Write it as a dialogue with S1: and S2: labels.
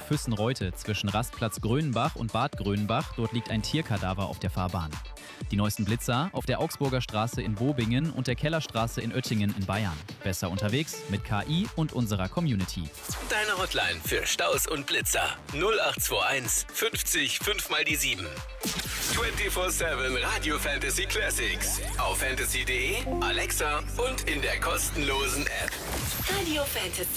S1: Füssen-Reute zwischen Rastplatz Grönenbach und Bad Grönenbach. Dort liegt ein Tierkadaver auf der Fahrbahn. Die neuesten Blitzer auf der Augsburger Straße in Bobingen und der Kellerstraße in Oettingen in Bayern. Besser unterwegs mit KI und unserer Community.
S2: Deine Hotline für Staus und Blitzer 0821 50 5 mal die 7. 24/7 Radio Fantasy Classics auf fantasy.de, Alexa und in der kostenlosen App.
S3: Radio Fantasy.